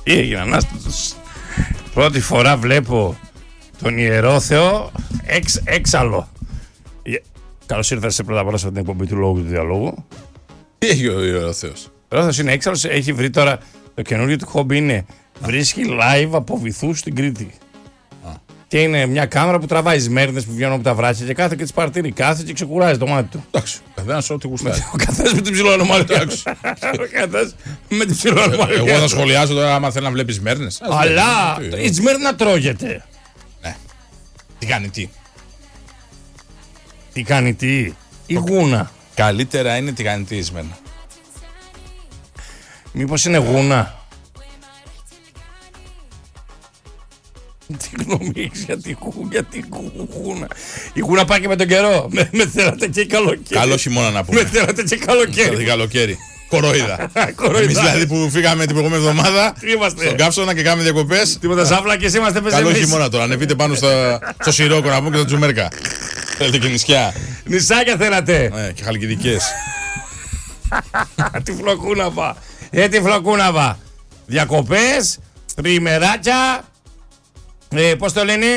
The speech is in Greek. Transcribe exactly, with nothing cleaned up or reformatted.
Τι έγινε, Ανάστατος? Πρώτη φορά βλέπω τον Ιερό Θεό εξ, έξαλλο. Καλώς ήρθατε σε πρώτα πρώτα σε την εκπομπή του Λόγου του Διαλόγου. Τι έχει ο Ιερός Θεός? Ο Ιερός Θεός είναι έξαλλος, έχει βρει τώρα, το καινούριο του χόμπι είναι βρίσκει live από βυθούς στην Κρήτη. Α. Και είναι μια κάμερα που τραβάει σμέρνες που βγαίνουν από τα βράχια και κάθε και τις παρτύρει. Κάθε και ξεκουράζει το μάτι του. Εντάξει, καθένας ό,τι γουστάρει. Ο καθένας με την ψηλοανομαλία. Ο καθένας με την ψηλοανομαλία. Εγώ θα σχολιάζω τώρα άμα θέλει να βλέπει σμέρνες. Αλλά η σμέρνα τρώγεται. Ναι. Τι κάνει τι? Τι κάνει τι? Η γούνα. Καλύτερα είναι τηγανιτή η σμέρνα. Μήπως είναι γούνα? Τι γνώμη έχεις για τη γούνα, για τη γούνα? Η γούνα πάει και με τον καιρό. Με, με θέλατε και καλοκαίρι. Καλό χειμώνα να πούμε. Με θέλατε και καλοκαίρι. καλοκαίρι. Κοροϊδά. Κοροϊδά. Εμείς δηλαδή που φύγαμε την προηγούμενη εβδομάδα στον Κάψονα και κάναμε διακοπές. Τίποτα ζάβλακες είμαστε. Καλό χειμώνα τώρα. Ανεβείτε πάνω στο, στο Σιρόκο να πούμε και το Τζουμέρκα. Θέλετε και νησιά. Νησάκια θέλατε. Ναι, και χαλκιδικές. Τι φλοκούναβα. Ε, τι φλοκούναβα. Διακοπές, τριημεράκια. Ε, πώς το λένε?